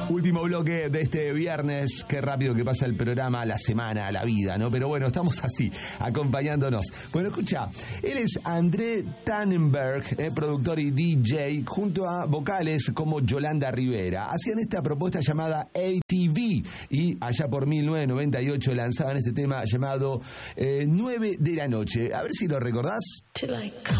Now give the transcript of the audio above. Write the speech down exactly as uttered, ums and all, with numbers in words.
Último bloque de este viernes. Qué rápido que pasa el programa, la semana, la vida, ¿no? Pero bueno, estamos así, acompañándonos. Bueno, escucha, él es André Tannenberg, eh, productor y D J, junto a vocales como Yolanda Rivera. Hacían esta propuesta llamada A T V y allá por mil novecientos noventa y ocho lanzaban este tema llamado eh, nueve de la noche. A ver si lo recordás.